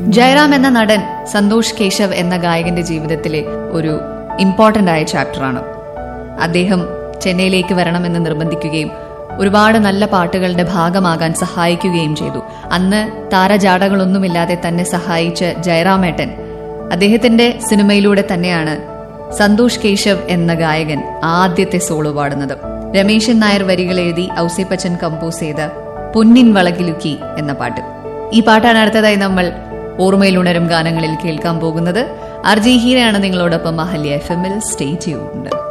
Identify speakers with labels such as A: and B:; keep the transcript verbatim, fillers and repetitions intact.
A: ജയറാം എന്ന നടൻ സന്തോഷ് കേശവ് എന്ന ഗായകന്റെ ജീവിതത്തിലെ ഒരു ഇമ്പോർട്ടന്റ് ആയ ചാപ്റ്ററാണ്. അദ്ദേഹം ചെന്നൈയിലേക്ക് വരണമെന്ന് നിർബന്ധിക്കുകയും ഒരുപാട് നല്ല പാട്ടുകളുടെ ഭാഗമാകാൻ സഹായിക്കുകയും ചെയ്തു. അന്ന് താരജാടകളൊന്നുമില്ലാതെ തന്നെ സഹായിച്ച ജയറാമേട്ടൻ അദ്ദേഹത്തിന്റെ സിനിമയിലൂടെ തന്നെയാണ് സന്തോഷ് കേശവ് എന്ന ഗായകൻ ആദ്യത്തെ സോളോ പാടുന്നത്. രമേശൻ നായർ വരികൾ എഴുതി ഔസേപ്പച്ചൻ കമ്പോസ് ചെയ്ത പൊന്നിൻ വളകിലുക്കി എന്ന പാട്ട്. ഈ പാട്ടാണ് അടുത്തതായി നമ്മൾ ഓർമ്മയിലുണരും ഗാനങ്ങളിൽ കേൾക്കാൻ പോകുന്നത്. ആർ ജി ഹീരയാണ് നിങ്ങളോടൊപ്പം അഹല്യ എഫ് എമ്മിൽ. Stay tuned.